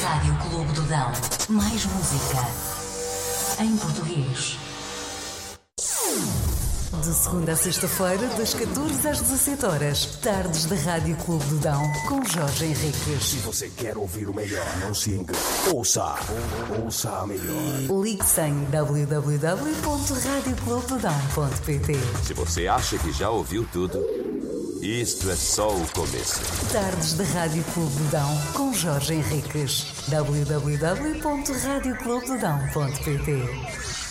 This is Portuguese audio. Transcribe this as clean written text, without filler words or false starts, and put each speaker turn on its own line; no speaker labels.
Rádio Clube do Dão. Mais música em português. De segunda a sexta-feira, das 14 às 17 horas, tardes da Rádio Clube do Dão, com Jorge Henriques.
Se você quer ouvir o melhor, não se engane. Ouça a melhor.
Ligue-se em www.radioclubedodão.pt.
Se você acha que já ouviu tudo, isto é só o começo.
Tardes da Rádio Clube do Dão, com Jorge Henriques. www.radioclubedodão.pt.